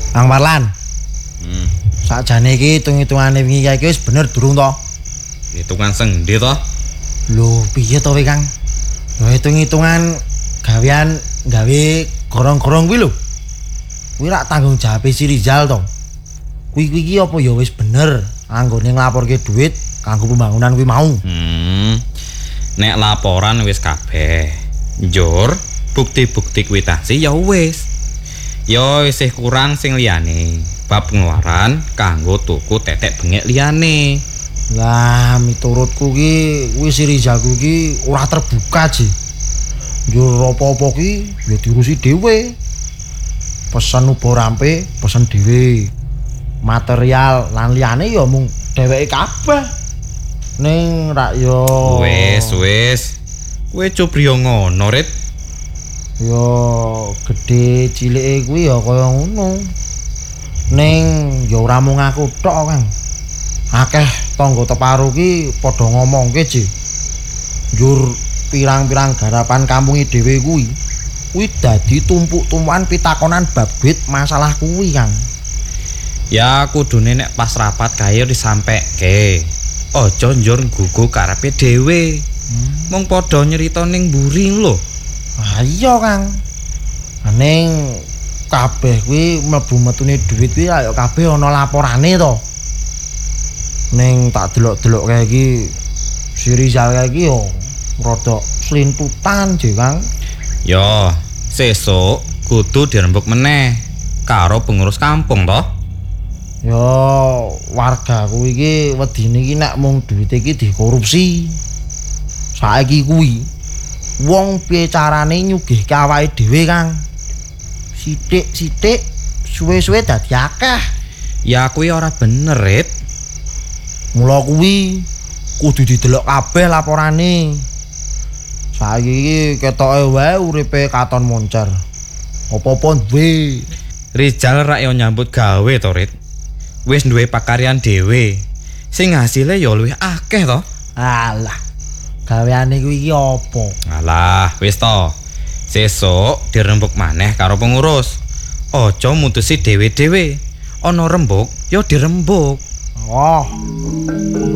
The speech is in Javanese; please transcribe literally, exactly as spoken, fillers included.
Kang Parlan. Hmm. Sakjane iki hitung-hitungane wingi kae iki wis bener durung to? Hitungan sengdi to? Lho, piye to we, Kang? Lho hitung-hitungan gawean gawe gorong-gorong kuwi lho. Kuwi rak tanggung jawab si Rizal to. Kuwi kuwi iki apa ya wis bener anggone nglaporke dhuwit kanggo pembangunan kuwi mau. Hmm. Nek laporan wis kabeh. Njur bukti-bukti kwitansi ya wis. Ya isih kurang sing liyane. Bab pengeluaran kanggo tuku tetek bengek liyane. Lah miturutku ki kuwi si Rizal kuwi ora terbuka ji. Njur apa-apa ki ya diurusi dhewe. Pesen ubo rampe, pesen dhewe. Material lan liyane ya mung dheweke kabeh. Ning rak yo Wis, wis. Kowe cobriya ngono, Rit. yo gedhe cilike kuwi ya kaya ngono. Ning ya ora mung aku tok, Kang. Akeh tangga teparo ki padha ngomongke, Ji. Njur pirang-pirang garapan kampunge dhewe kuwi kuwi dadi tumpuk-tumpukan pitakonan bab duit masalah kuwi, Kang. Ya kudune nek pas rapat kae disampaikke. Aja njur nggugu karepe dhewe. Hmm. Mung padha nyerita ning mburi lho. Ah iya, Kang. Ning kabeh kuwi mlebu metune dhuwit kuwi kaya kabeh ana laporane to. Ning tak delok-delok kae iki si Rizal kae iki yo rada slintutan, Je, Kang. Yo, sesuk kudu dirembuk meneh karo pengurus kampung to. Yo warga kuwi iki wedine iki nek mung dhuwite iki dikorupsi. Saiki kuwi wong piye carane nyugihke awake dhewe, Kang? Sithik-sithik suwe-suwe dadi akeh. Ya kuwi ora bener, Rit. Mula kuwi kudu didelok kabeh laporane. Saiki iki ketoke wae uripe katon moncer. Apa-apa duwe. Rizal rak yo nyambut gawe to, Rit. Wis duwe pakaryan dhewe. Sing hasile ya luwih akeh to. Alah. Gaweane kuwi iki apa? Alah, wis to. Sesuk dirembuk maneh karo pengurus. Aja mutusi dhewe-dhewe. Ana rembuk ya dirembuk. Oh.